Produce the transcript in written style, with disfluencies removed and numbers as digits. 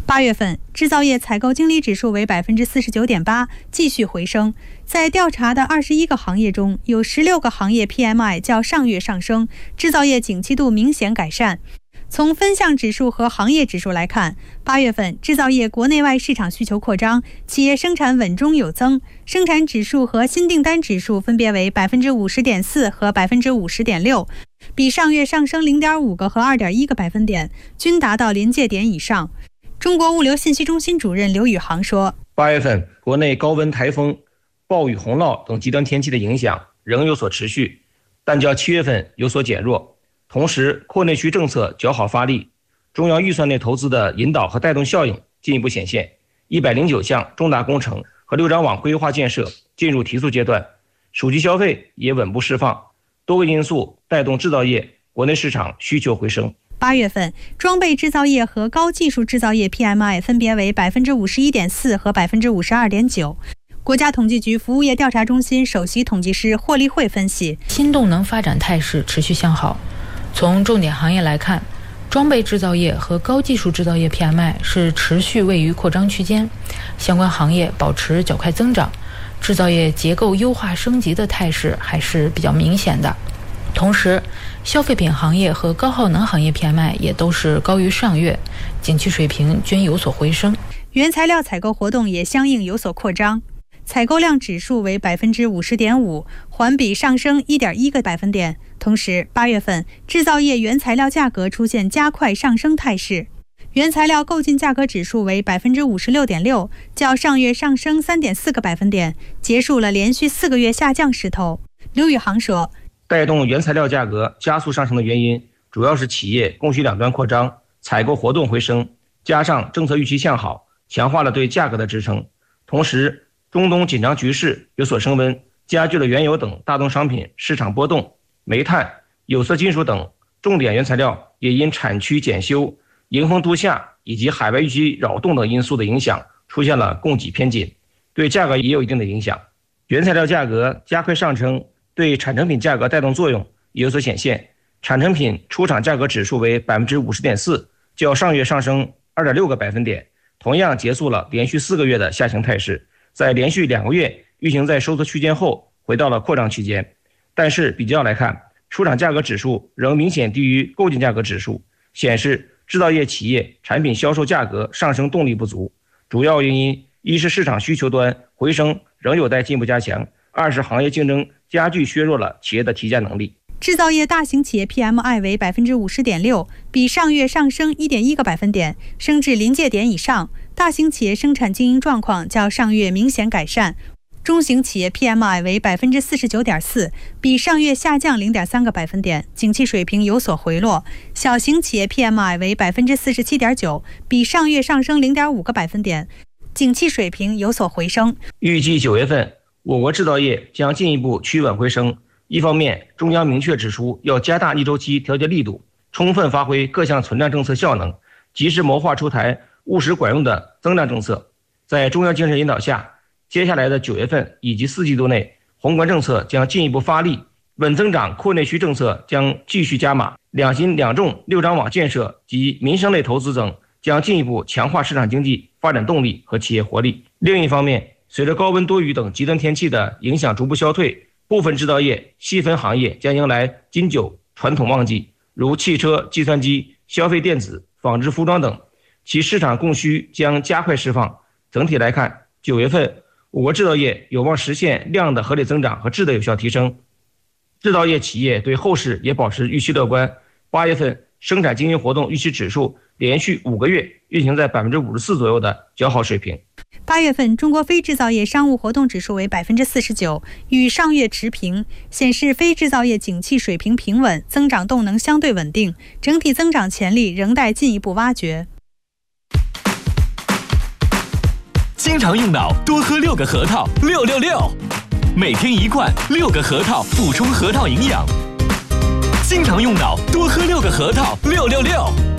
8月份，制造业采购经理指数为 49.8%， 继续回升。在调查的21个行业中，有16个行业 PMI 较上月上升，制造业景气度明显改善。从分项指数和行业指数来看，8月份制造业国内外市场需求扩张，企业生产稳中有增，生产指数和新订单指数分别为 50.4% 和 50.6%， 比上月上升 0.5 个和 2.1 个百分点，均达到临界点以上。中国物流信息中心主任刘宇航说 ，8月份国内高温台风、暴雨洪涝等极端天气的影响仍有所持续，但较7月份有所减弱。同时，扩内需政策较好发力，中央预算内投资的引导和带动效应进一步显现，109项重大工程和6张网规划建设进入提速阶段，手机消费也稳步释放，多个因素带动制造业国内市场需求回升。 8月份，装备制造业和高技术制造业 PMI 分别为 51.4% 和 52.9%。国家统计局服务业调查中心首席统计师霍立慧分析， 新动能发展态势持续向好。从重点行业来看，装备制造业和高技术制造业 PMI 是持续位于扩张区间，相关行业保持较快增长，制造业结构优化升级的态势还是比较明显的。同时，消费品行业和高耗能行业 PMI 也都是高于上月，景气水平均有所回升。 原材料采购活动也相应有所扩张，采购量指数为 50.5%， 环比上升 1.1 个百分点。同时，8月份制造业原材料价格出现加快上升态势，原材料购进价格指数为 56.6%， 较上月上升 3.4 个百分点，结束了连续4个月下降势头。刘宇航说， 带动原材料价格加速上升的原因，主要是企业供需两端扩张，采购活动回升，加上政策预期向好，强化了对价格的支撑。同时，中东紧张局势有所升温，加剧了原油等大宗商品市场波动，煤炭、有色金属等重点原材料也因产区检修、迎峰度夏以及海外预期扰动等因素的影响，出现了供给偏紧，对价格也有一定的影响。原材料价格加快上升，对产成品价格带动作用也有所显现。产成品出厂价格指数为 50.4%， 较上月上升 2.6 个百分点，同样结束了连续4个月的下行态势，在连续2个月运行在收缩区间后回到了扩张区间。但是比较来看，出厂价格指数仍明显低于购进价格指数，显示制造业企业产品销售价格上升动力不足。主要原因，一是市场需求端回升仍有待进一步加强，二是行业竞争加剧削弱了企业的提价能力。 制造业大型企业 PMI 为 50.6%， 比上月上升 1.1 个百分点，升至临界点以上。大型企业生产经营状况较上月明显改善。中型企业 PMI 为 49.4%， 比上月下降 0.3 个百分点，景气水平有所回落。小型企业 PMI 为 47.9%， 比上月上升 0.5 个百分点，景气水平有所回升。 预计9月份我国制造业将进一步趋稳回升。一方面，中央明确指出要加大逆周期调节力度，充分发挥各项存量政策效能，及时谋划出台务实管用的增量政策。在中央精神引导下，接下来的9月份以及4季度内，宏观政策将进一步发力，稳增长扩内需政策将继续加码，两新两重6张网建设及民生类投资等将进一步强化市场经济发展动力和企业活力。另一方面，随着高温多雨等极端天气的影响逐步消退，部分制造业细分行业将迎来金九传统旺季，如汽车、计算机、消费电子、纺织服装等，其市场供需将加快释放。整体来看，9月份我国制造业有望实现量的合理增长和质的有效提升，制造业企业对后市也保持预期乐观。8月份生产经营活动预期指数连续5个月运行在 54% 左右的较好水平。 8月份中国非制造业商务活动指数为 49%， 与上月持平，显示非制造业景气水平平稳，增长动能相对稳定，整体增长潜力仍待进一步挖掘。 经常用脑，多喝6个核桃，666，每天1罐6个核桃，补充核桃营养。经常用脑，多喝6个核桃，666。